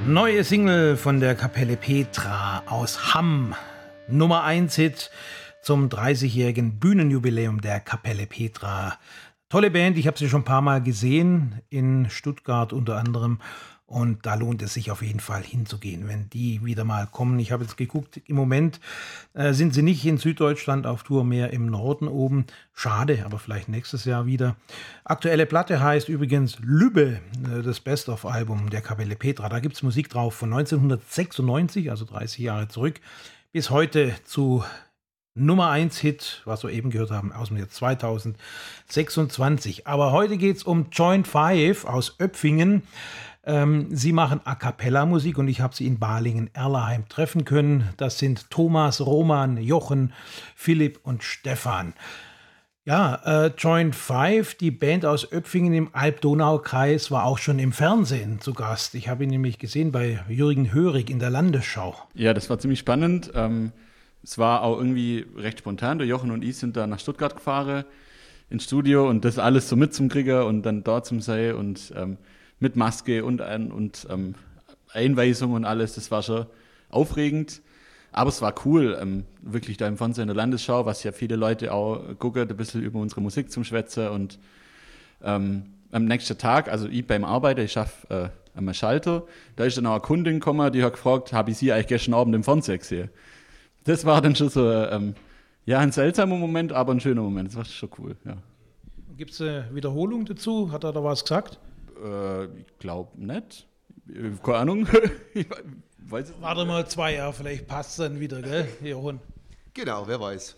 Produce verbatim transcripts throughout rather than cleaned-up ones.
Neue Single von der Kapelle Petra aus Hamm. Nummer eins Hit zum dreißigjährigen Bühnenjubiläum der Kapelle Petra. Tolle Band, ich habe sie schon ein paar Mal gesehen, in Stuttgart unter anderem. Und da lohnt es sich auf jeden Fall hinzugehen, wenn die wieder mal kommen. Ich habe jetzt geguckt, im Moment äh, sind sie nicht in Süddeutschland auf Tour, mehr im Norden oben. Schade, aber vielleicht nächstes Jahr wieder. Aktuelle Platte heißt übrigens Lübbe, äh, das Best-of-Album der Kapelle Petra. Da gibt es Musik drauf von neunzehnhundertsechsundneunzig, also dreißig Jahre zurück, bis heute zu Nummer eins Hit, was wir eben gehört haben, aus dem Jahr zweitausendsechsundzwanzig. Aber heute geht es um Joint Five aus Öpfingen. Ähm, sie machen A-Cappella-Musik und ich habe sie in Balingen-Erlaheim treffen können. Das sind Thomas, Roman, Jochen, Philipp und Stefan. Ja, äh, Joint Five, die Band aus Öpfingen im Alb-Donau-Kreis, war auch schon im Fernsehen zu Gast. Ich habe ihn nämlich gesehen bei Jürgen Hörig in der Landesschau. Ja, das war ziemlich spannend. Ähm, es war auch irgendwie recht spontan. Der Jochen und ich sind da nach Stuttgart gefahren ins Studio und das alles so mit zum Krieger und dann dort zum Sei und ähm, mit Maske und, und ähm, Einweisung und alles. Das war schon aufregend. Aber es war cool, ähm, wirklich da im Fernsehen in der Landesschau, was ja viele Leute auch gucken, ein bisschen über unsere Musik zum Schwätzen. Und ähm, am nächsten Tag, also ich beim Arbeiten, ich arbeite äh, am Schalter, da ist dann auch eine Kundin gekommen, die hat gefragt, habe ich Sie eigentlich gestern Abend im Fernsehen gesehen? Das war dann schon so ähm, ja, ein seltsamer Moment, aber ein schöner Moment. Das war schon cool, ja. Gibt es eine Wiederholung dazu? Hat er da was gesagt? Äh, ich glaube nicht. Keine Ahnung. Ich weiß es Warte mal zwei Jahre, vielleicht passt es dann wieder, gell, Jochen? Genau, wer weiß.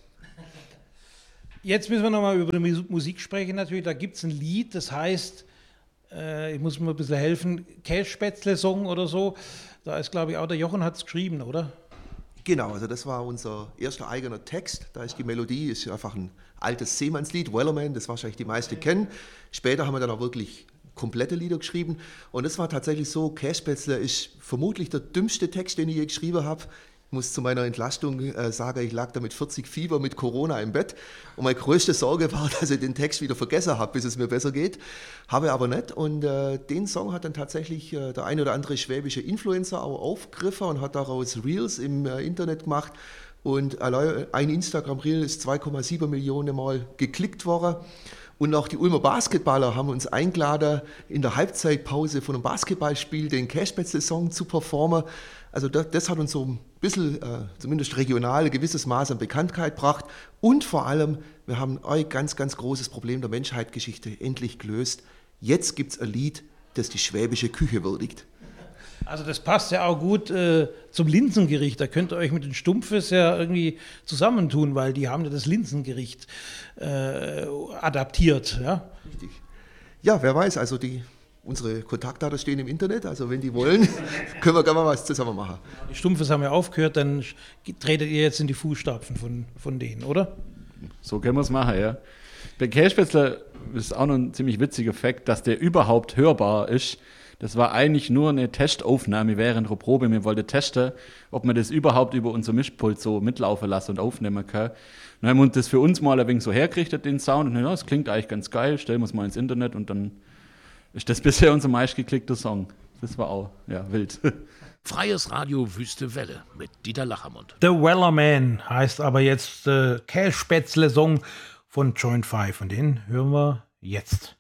Jetzt müssen wir nochmal über die Musik sprechen natürlich. Da gibt es ein Lied, das heißt, äh, ich muss mir ein bisschen helfen, Kässpätzle-Song oder so. Da ist, glaube ich, auch der Jochen hat es geschrieben, oder? Genau, also das war unser erster eigener Text. Da ist die Melodie, ist einfach ein altes Seemannslied, Wellerman, das wahrscheinlich die meisten kennen. Später haben wir dann auch wirklich komplette Lieder geschrieben. Und es war tatsächlich so, Kässpätzle ist vermutlich der dümmste Text, den ich je geschrieben habe. Ich muss zu meiner Entlastung äh, sagen, ich lag da mit vierzig Fieber mit Corona im Bett. Und meine größte Sorge war, dass ich den Text wieder vergessen habe, bis es mir besser geht. Habe aber nicht. Und äh, den Song hat dann tatsächlich äh, der ein oder andere schwäbische Influencer auch aufgegriffen und hat daraus Reels im äh, Internet gemacht. Und ein Instagram-Reel ist zwei Komma sieben Millionen Mal geklickt worden. Und auch die Ulmer Basketballer haben uns eingeladen, in der Halbzeitpause von einem Basketballspiel den Kässpätzle-Song zu performen. Also das, das hat uns so ein bisschen, äh, zumindest regional, ein gewisses Maß an Bekanntheit gebracht. Und vor allem, wir haben ein ganz, ganz großes Problem der Menschheitsgeschichte endlich gelöst. Jetzt gibt es ein Lied, das die schwäbische Küche würdigt. Also das passt ja auch gut äh, zum Linsengericht. Da könnt ihr euch mit den Stumpfes ja irgendwie zusammentun, weil die haben ja das Linsengericht äh, adaptiert. Ja? Richtig. Ja, wer weiß, also die, unsere Kontaktdaten stehen im Internet, also wenn die wollen, können wir gerne mal was zusammen machen. Die Stumpfes haben ja aufgehört, dann tretet ihr jetzt in die Fußstapfen von, von denen, oder? So können wir es machen, ja. Bei Kässpätzle ist auch noch ein ziemlich witziger Fakt, dass der überhaupt hörbar ist. Das war eigentlich nur eine Testaufnahme während der Probe. Wir wollten testen, ob man das überhaupt über unser Mischpult so mitlaufen lassen und aufnehmen kann. Dann haben wir das für uns mal ein wenig so hergerichtet, den Sound. Und ja, das klingt eigentlich ganz geil, stellen wir es mal ins Internet und dann ist das bisher unser meistgeklickter Song. Das war auch, ja, wild. Freies Radio Wüste Welle mit Dieter Lachermund. The Wellerman heißt aber jetzt äh, Kässpätzle-Song von Joint Five. Und den hören wir jetzt.